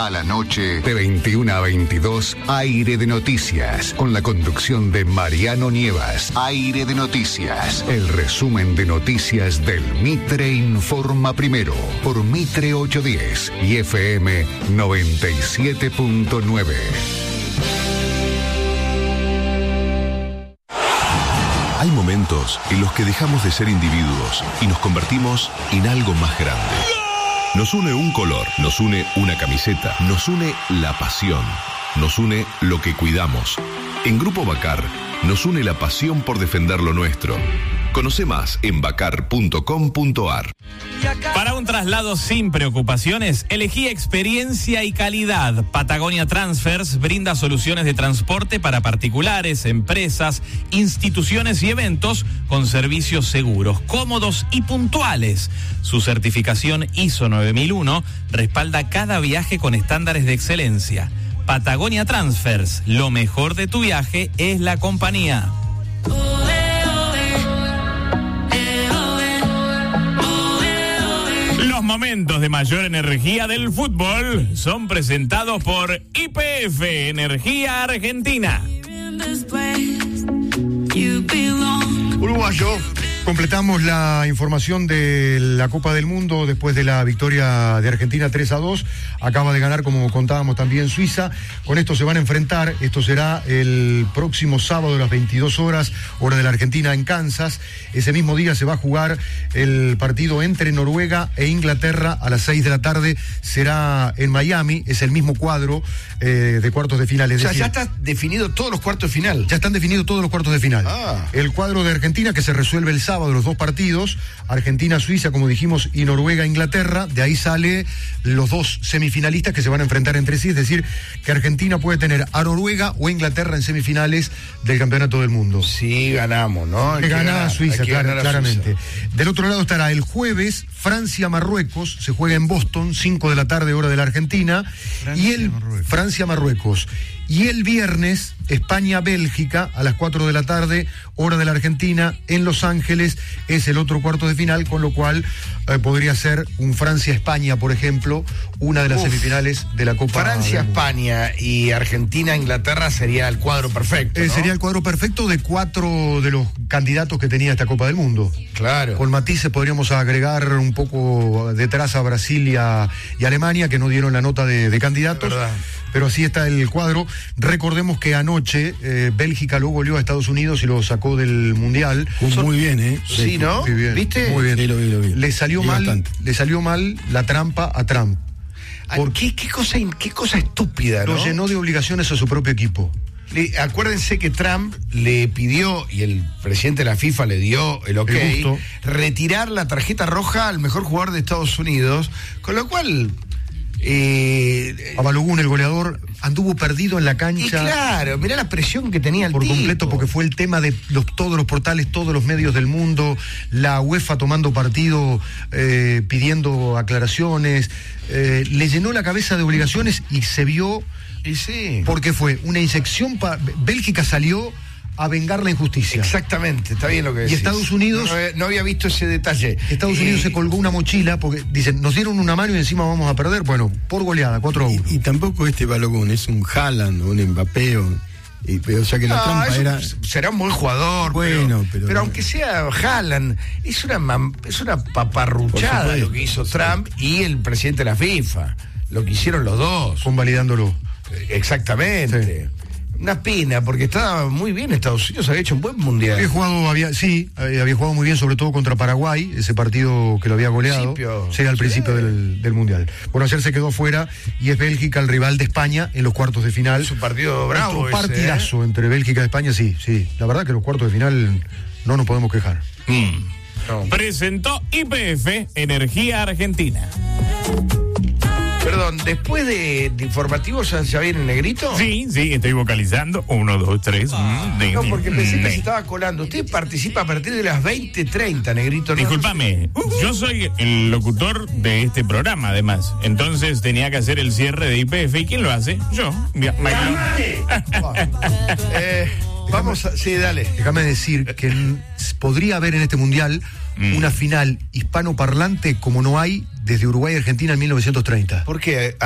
A la noche, de 21 a 22, Aire de Noticias, con la conducción de Mariano Nievas. Aire de Noticias, el resumen de noticias del Mitre Informa Primero, por Mitre 810 y FM 97.9. Hay momentos en los que dejamos de ser individuos y nos convertimos en algo más grande. Nos une un color, nos une una camiseta, nos une la pasión, nos une lo que cuidamos. En Grupo Bacar nos une la pasión por defender lo nuestro. Conoce más en bacar.com.ar. Para un traslado sin preocupaciones, elegí experiencia y calidad. Patagonia Transfers brinda soluciones de transporte para particulares, empresas, instituciones y eventos con servicios seguros, cómodos y puntuales. Su certificación ISO 9001 respalda cada viaje con estándares de excelencia. Patagonia Transfers, lo mejor de tu viaje es la compañía. Los momentos de mayor energía del fútbol son presentados por YPF Energía Argentina. Uruguayo, completamos la información de la Copa del Mundo después de la victoria de Argentina 3-2. Acaba de ganar, como contábamos, también Suiza. Con esto se van a enfrentar. Esto será el próximo sábado a las 22 horas, hora de la Argentina, en Kansas. Ese mismo día se va a jugar el partido entre Noruega e Inglaterra a las 6 de la tarde. Será en Miami. Es el mismo cuadro de cuartos de final. Es decir, ya está definido todos los cuartos de final. Ya están definidos todos los cuartos de final. El cuadro de Argentina, que se resuelve el sábado, los dos partidos, Argentina-Suiza, como dijimos, y Noruega-Inglaterra. De ahí sale los dos semifinalistas que se van a enfrentar entre sí, es decir, que Argentina puede tener a Noruega o Inglaterra en semifinales del Campeonato del Mundo. Sí, ganamos, ¿no? Gana Suiza, claramente. Suiza. Del otro lado estará el jueves Francia-Marruecos, se juega en Boston, 5 de la tarde, hora de la Argentina. Francia-Marruecos. Y el viernes, España-Bélgica, a las 4 de la tarde, hora de la Argentina, en Los Ángeles, es el otro cuarto de final, con lo cual podría ser un Francia-España, por ejemplo, una de las semifinales de la Copa. Francia-España y Argentina-Inglaterra sería el cuadro perfecto, ¿no? Sería el cuadro perfecto de 4 de los candidatos que tenía esta Copa del Mundo. Claro. Con matices podríamos agregar un poco detrás a Brasil y Alemania, que no dieron la nota de candidatos. Pero así está el cuadro. Recordemos que anoche Bélgica lo goleó a Estados Unidos y lo sacó del Mundial. Muy bien, ¿eh? Sí, ¿no? Muy bien. ¿Viste? Muy bien. Sí, lo vi. Le salió mal la trampa a Trump. ¿Qué cosa estúpida, ¿no? Lo llenó de obligaciones a su propio equipo. Acuérdense que Trump le pidió, y el presidente de la FIFA le dio el ok, retirar la tarjeta roja al mejor jugador de Estados Unidos, con lo cual... a Balogun, el goleador, anduvo perdido en la cancha. Y claro, mirá la presión que tenía el tipo. Por completo, porque fue el tema de todos los portales, todos los medios del mundo, la UEFA tomando partido, pidiendo aclaraciones, le llenó la cabeza de obligaciones y se vio. Y sí. Porque fue una inyección. Bélgica salió a vengar la injusticia. Exactamente, está bien lo que decís. Y Estados Unidos... No había visto ese detalle. Estados Unidos se colgó una mochila porque dicen, nos dieron una mano y encima vamos a perder. Bueno, por goleada, 4-1. Y tampoco Balogun es un Haaland o un Mbappé o sea que la trampa era... Será un buen jugador, bueno, pero aunque sea Haaland, es una paparruchada lo que hizo Trump y el presidente de la FIFA. Lo que hicieron los dos. Convalidándolo. Exactamente. Sí. Una pena, porque estaba muy bien Estados Unidos, había hecho un buen mundial. Había jugado muy bien, sobre todo contra Paraguay, ese partido que lo había goleado. Sería al principio del mundial. Bueno, ayer se quedó fuera y es Bélgica el rival de España en los cuartos de final. Es un partido bravo. Un partidazo entre Bélgica y España, sí. La verdad que los cuartos de final no nos podemos quejar. No. Presentó YPF Energía Argentina. Perdón, después de informativos ya viene Negrito. Sí, estoy vocalizando. 1, 2, 3. No, porque pensé que se estaba colando. Usted participa a partir de las 20:30, Negrito. Discúlpame, yo soy el locutor de este programa, además. Entonces tenía que hacer el cierre de YPF. ¿Y quién lo hace? Yo. Sí, dale. Déjame decir que podría haber en este mundial una final hispanoparlante como no hay desde Uruguay y Argentina en 1930. ¿Por qué?